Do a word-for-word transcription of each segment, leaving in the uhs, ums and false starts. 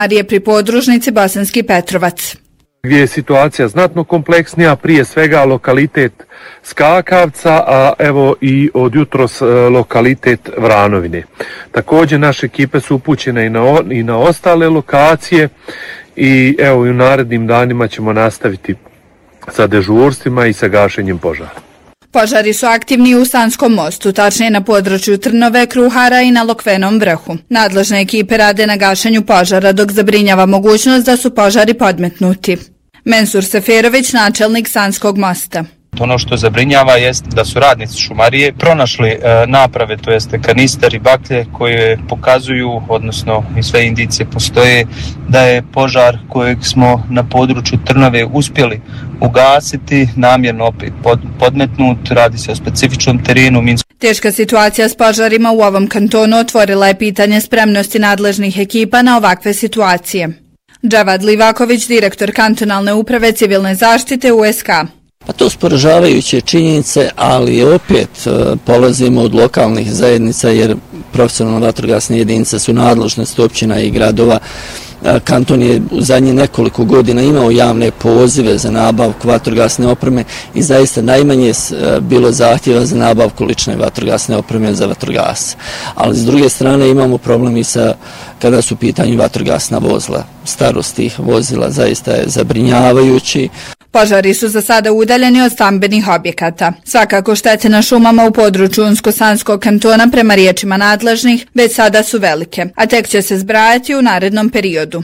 je pri podružnici Bosanski Petrovac. Gdje je situacija znatno kompleksnija, prije svega lokalitet Skakavca, a evo i od jutros lokalitet Vranovine. Također naše ekipe su upućene i na, i na ostale lokacije i evo i u narednim danima ćemo nastaviti sa dežurstvima i sa gašenjem požara. Požari su aktivni u Sanskom mostu, tačnije na području Trnove, Kruhara i na Lokvenom vrhu. Nadležne ekipe rade na gašenju požara, dok zabrinjava mogućnost da su požari podmetnuti. Mensur Seferović, načelnik Sanskog mosta. Ono što zabrinjava jest da su radnici šumarije pronašli e, naprave, to jeste kanister i baklje koje pokazuju, odnosno i sve indicije postoje, da je požar kojeg smo na području Trnove uspjeli ugasiti, namjerno opet pod, podmetnut, radi se o specifičnom terenu. Teška situacija s požarima u ovom kantonu otvorila je pitanje spremnosti nadležnih ekipa na ovakve situacije. Džavad Livaković, direktor kantonalne uprave civilne zaštite U S K. Pa to su poražavajuće činjenice, ali opet polazimo od lokalnih zajednica jer profesionalno vatrogasne jedinice su nadležnost općina i gradova. Kanton je u zadnjih nekoliko godina imao javne pozive za nabavku vatrogasne opreme i zaista najmanje bilo zahtjeva za nabavku lične vatrogasne opreme za vatrogasce. Ali s druge strane imamo problem i sa kada su u pitanju vatrogasna vozila. Starost tih vozila zaista je zabrinjavajući. Požari su za sada udaljeni od stambenih objekata. Svakako štete na šumama u području Unsko-Sanskog kantona prema riječima nadležnih već sada su velike, a tek će se zbrajati u narednom periodu.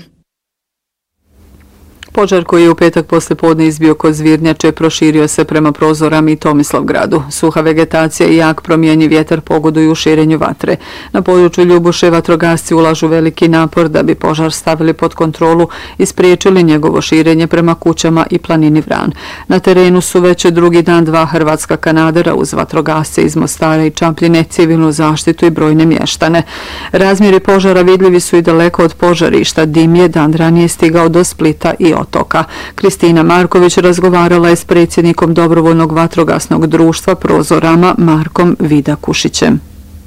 Požar koji je u petak poslije podne izbio kod Zvirnjače proširio se prema Prozorama i Tomislavgradu. Suha vegetacija i jak promjenjiv vjetar pogoduju širenju vatre. Na području Ljubuše vatrogasci ulažu veliki napor da bi požar stavili pod kontrolu i spriječili njegovo širenje prema kućama i planini Vran. Na terenu su već drugi dan dva hrvatska kanadera uz vatrogasce iz Mostara i Čapljine, civilnu zaštitu i brojne mještane. Razmjeri požara vidljivi su i daleko od požarišta. Dim je dan ranije stigao do Splita i otoka. Kristina Marković razgovarala je s predsjednikom Dobrovoljnog vatrogasnog društva Prozorama Markom Vidakušićem.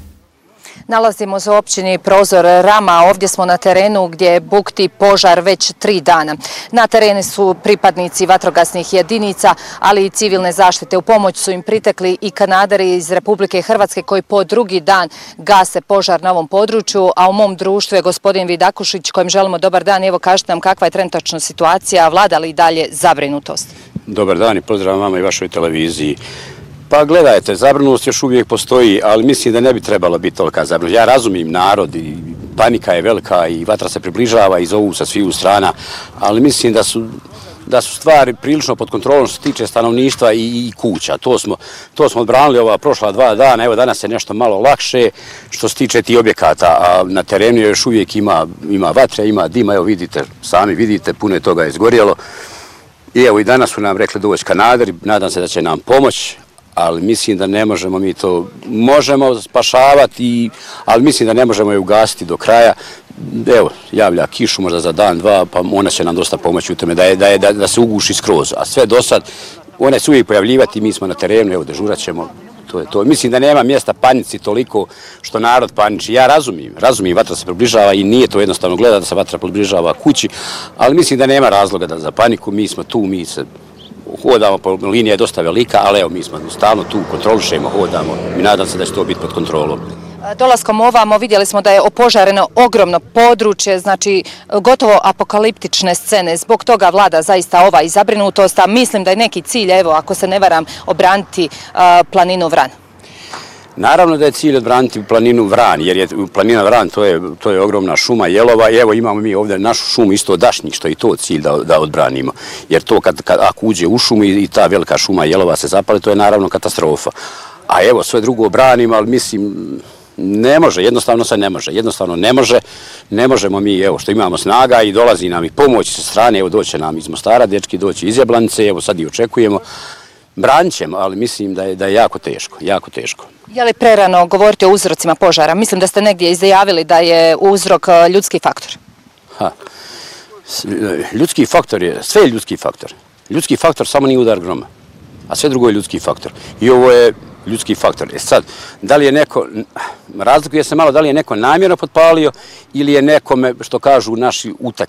Nalazimo se u općini Prozor Rama, ovdje smo na terenu gdje bukti požar već tri dana. Na terenu su pripadnici vatrogasnih jedinica, ali i civilne zaštite. U pomoć su im pritekli i kanaderi iz Republike Hrvatske koji po drugi dan gase požar na ovom području, a u mom društvu je gospodin Vidakušić kojem želimo dobar dan. Evo kažete nam kakva je trenutačna situacija, vlada li i dalje zabrinutost? Dobar dan i pozdrav vama i vašoj televiziji. Pa gledajte, zabrinutost još uvijek postoji, ali mislim da ne bi trebalo biti tolika zabrinutost. Ja razumijem narod i panika je velika i vatra se približava i zovu sa sviju strana, ali mislim da su, da su stvari prilično pod kontrolom što se tiče stanovništva i, i kuća. To smo, to smo odbranili ova prošla dva dana, evo danas je nešto malo lakše što se tiče tih objekata, a na terenu još uvijek ima, ima vatre, ima dima, evo vidite, sami vidite, puno je toga izgorjelo. I evo i danas su nam rekli doći kanaderi, nadam se da će nam pomoći. Ali mislim da ne možemo mi to, možemo spašavati, ali mislim da ne možemo je ugasiti do kraja. Evo, javlja kišu možda za dan, dva, pa ona će nam dosta pomoći u tome da, je, da, je, da, da se uguši skroz. A sve do sad, one se uvijek pojavljivati, mi smo na terenu, evo, dežurat ćemo. To je to. Mislim da nema mjesta panici toliko što narod paniči. Ja razumijem, razumijem, vatra se približava i nije to jednostavno gleda da se vatra približava kući, ali mislim da nema razloga da za paniku, mi smo tu, mi se hodamo, linija je dosta velika, ali evo mi smo stalno tu, kontrolišemo, hodamo i nadam se da će to biti pod kontrolom. Dolaskom ovamo vidjeli smo da je opožareno ogromno područje, znači gotovo apokaliptične scene. Zbog toga vlada zaista ova i zabrinutost, a mislim da je neki cilj, evo ako se ne varam, obraniti uh, planinu Vran. Naravno da je cilj odbraniti planinu Vran, jer je planina Vran to je, to je ogromna šuma jelova i evo imamo mi ovdje našu šumu isto dašnjih, što je i to cilj da, da odbranimo. Jer to kad, kad ako uđe u šumu i, i ta velika šuma jelova se zapali, to je naravno katastrofa. A evo sve drugo branimo, ali mislim ne može, jednostavno se ne može, jednostavno ne može, ne možemo mi, evo što imamo snaga i dolazi nam i pomoć sa strane, evo doće nam iz Mostara, dečki doći iz Jablanice, evo sad i očekujemo. Branit ćemo, ali mislim da je, da je jako teško, jako teško. Je li prerano govoriti o uzrocima požara? Mislim da ste negdje izjavili da je uzrok ljudski faktor. Ha. Ljudski faktor je, sve je ljudski faktor. Ljudski faktor samo nije udar groma, a sve drugo je ljudski faktor. I ovo je ljudski faktor. E sad, da li je neko, razlikuje se malo da li je neko namjerno potpalio ili je nekome, što kažu naši,